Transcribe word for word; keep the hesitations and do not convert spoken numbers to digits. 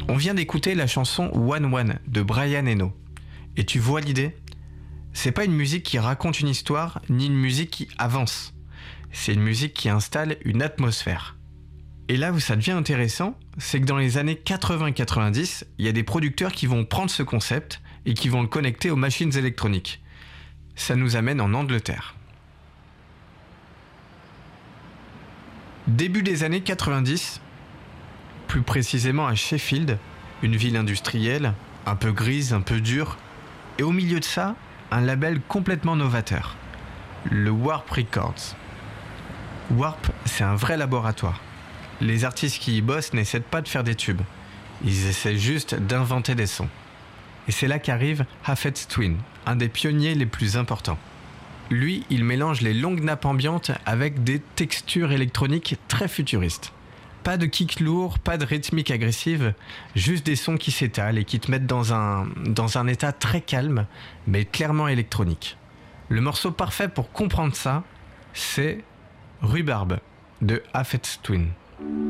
On vient d'écouter la chanson One One de Brian Eno. Et tu vois l'idée ? C'est pas une musique qui raconte une histoire, ni une musique qui avance. C'est une musique qui installe une atmosphère. Et là où ça devient intéressant, c'est que dans les années quatre-vingts quatre-vingt-dix, il y a des producteurs qui vont prendre ce concept et qui vont le connecter aux machines électroniques. Ça nous amène en Angleterre. Début des années quatre-vingt-dix, plus précisément à Sheffield, une ville industrielle, un peu grise, un peu dure, et au milieu de ça, un label complètement novateur, le Warp Records. Warp, c'est un vrai laboratoire. Les artistes qui y bossent n'essaient pas de faire des tubes, ils essaient juste d'inventer des sons. Et c'est là qu'arrive Aphex Twin, un des pionniers les plus importants. Lui, il mélange les longues nappes ambiantes avec des textures électroniques très futuristes. Pas de kick lourd, pas de rythmique agressive, juste des sons qui s'étalent et qui te mettent dans un, dans un état très calme, mais clairement électronique. Le morceau parfait pour comprendre ça, c'est Rhubarb de Aphex Twin.